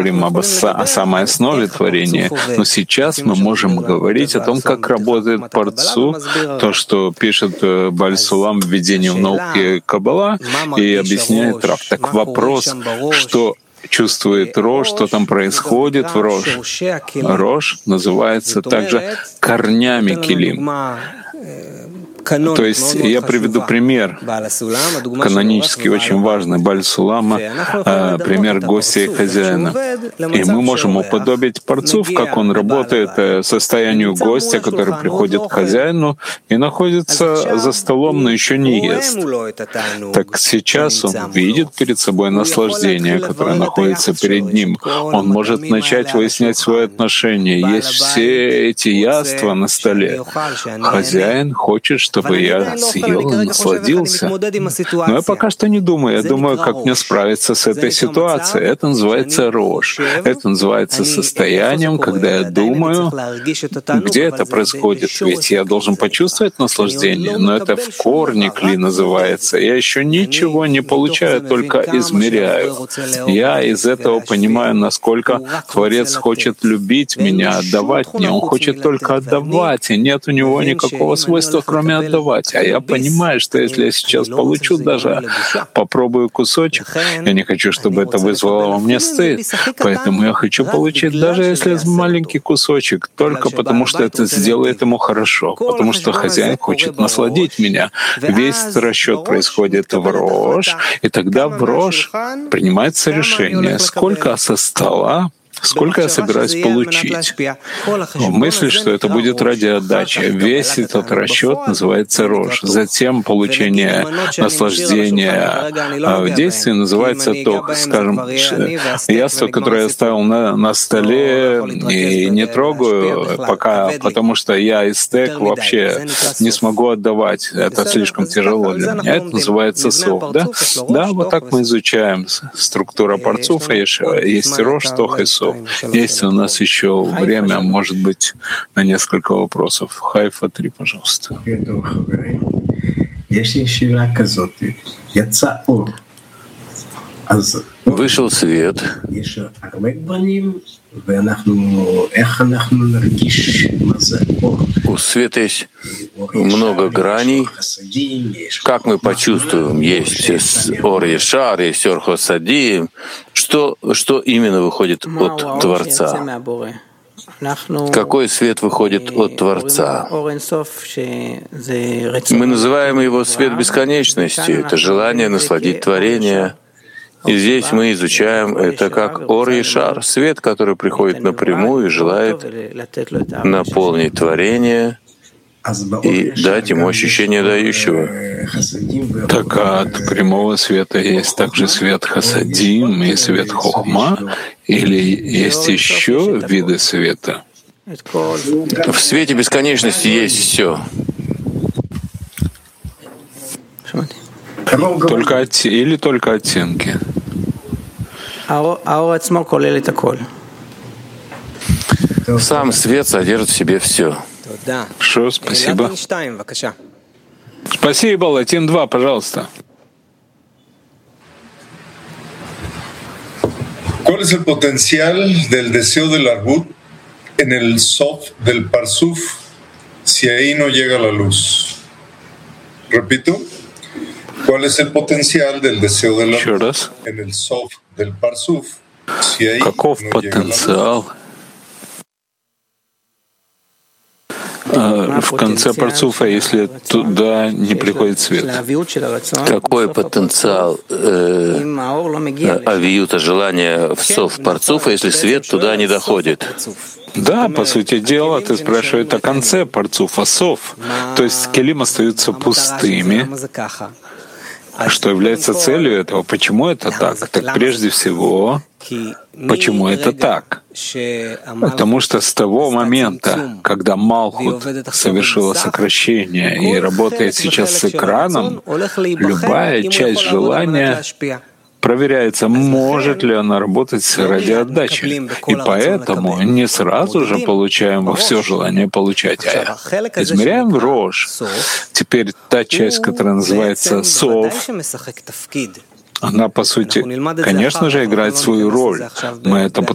говорим о самой основе творения, но сейчас мы можем говорить о том, как работает Парцуф, то, что пишет Бааль Сулам в введении в науке Каббала и объясняет Рав. Так вопрос, что чувствует Рош, что там происходит в Рош. Рош называется также корнями Келим. То есть я приведу пример, канонически очень важный, Бааль Сулама, пример гостя и хозяина. И мы можем уподобить Парцуф, как он работает, состоянию гостя, который приходит к хозяину и находится за столом, но еще не ест. Так сейчас он видит перед собой наслаждение, которое находится перед ним. Он может начать выяснять свои отношения. Есть все эти яства на столе. Хозяин хочет, чтобы я съел и насладился. Но я пока что не думаю. Я думаю, как мне справиться с этой ситуацией. Это называется рош. Это называется состоянием, когда я думаю, где это происходит. Ведь я должен почувствовать наслаждение, но это в корне кли называется. Я еще ничего не получаю, только измеряю. Я из этого понимаю, насколько Творец хочет любить меня, отдавать мне. Он хочет только отдавать, и нет у него никакого свойства, кроме отдавать. А я понимаю, что если я сейчас получу даже, попробую кусочек, я не хочу, чтобы это вызвало во мне стыд. Поэтому я хочу получить, даже если маленький кусочек, только потому что это сделает ему хорошо, потому что хозяин хочет насладить меня. Весь расчет происходит в рош, и тогда в рош принимается решение, сколько со стола, сколько я собираюсь получить. В мысли, что это будет ради отдачи. Весь этот расчет называется рош. Затем получение наслаждения в действии называется ток. Скажем, яство, которое я ставил на столе и не трогаю пока, потому что я из стек вообще не смогу отдавать. Это слишком тяжело для меня. Это называется сов. Да, вот так мы изучаем структуру Парцуфа. Есть рош, тох и сов. Есть у нас еще время, может быть, на несколько вопросов. Хайфа 3, пожалуйста. Вышел свет. У света есть много граней. Как мы почувствуем? Есть ор Ешар, есть ор Хасадим. Что именно выходит от Творца? Какой свет выходит от Творца? Мы называем его свет бесконечности. Это желание насладить творение. И здесь мы изучаем это как ор и шар, свет, который приходит напрямую и желает наполнить творение и дать ему ощущение дающего. Так от прямого света есть также свет хасадим и свет хохма, или есть еще виды света? В свете бесконечности есть все. Только оттенки? Сам свет содержит в себе все. Хорошо, спасибо. Спасибо, Латин 2, пожалуйста. ¿Cuál es el potencial del deseo del arbut en el sof del parsuf si ahí no llega la luz? Repito. ¿Cuál es el potencial del deseo del arbut en el sof del parsuf si ahí Каков no llega la потенциал в конце Парцуфа, если туда не приходит свет? Какой потенциал авиюта, желания в сов Парцуфа, если свет туда не доходит? Да, по сути дела, ты спрашиваешь о конце Парцуфа, сов. То есть келим остаются пустыми. Что является целью этого? Почему это так? Так прежде всего, почему это так? Потому что с того момента, когда Малхут совершила сокращение и работает сейчас с экраном, любая часть желания проверяется, может ли она работать ради отдачи. И поэтому не сразу же получаем все желание получать, а измеряем в рош. Теперь та часть, которая называется сов, она, по сути, конечно же, играет свою роль. Мы это